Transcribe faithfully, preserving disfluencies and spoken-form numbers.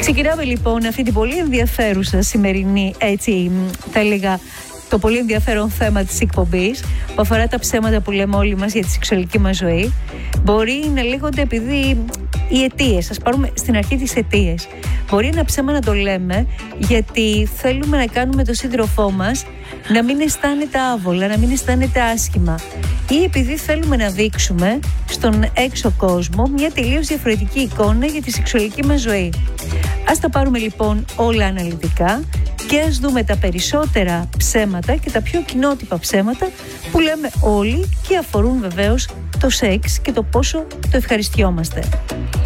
Ξεκινάμε λοιπόν αυτή την πολύ ενδιαφέρουσα σημερινή, έτσι θα έλεγα, το πολύ ενδιαφέρον θέμα της εκπομπής που αφορά τα ψέματα που λέμε όλοι μας για τη σεξουαλική μας ζωή. Μπορεί να λέγονται επειδή οι αιτίες, ας πάρουμε στην αρχή τις αιτίες. Μπορεί ένα ψέμα να το λέμε γιατί θέλουμε να κάνουμε τον σύντροφό μας να μην αισθάνεται άβολα, να μην αισθάνεται άσχημα, ή επειδή θέλουμε να δείξουμε στον έξω κόσμο μια τελείως διαφορετική εικόνα για τη σεξουαλική μας ζωή. Ας τα πάρουμε λοιπόν όλα αναλυτικά και ας δούμε τα περισσότερα ψέματα και τα πιο κοινότυπα ψέματα που λέμε όλοι και αφορούν βεβαίως το σεξ και το πόσο το ευχαριστιόμαστε.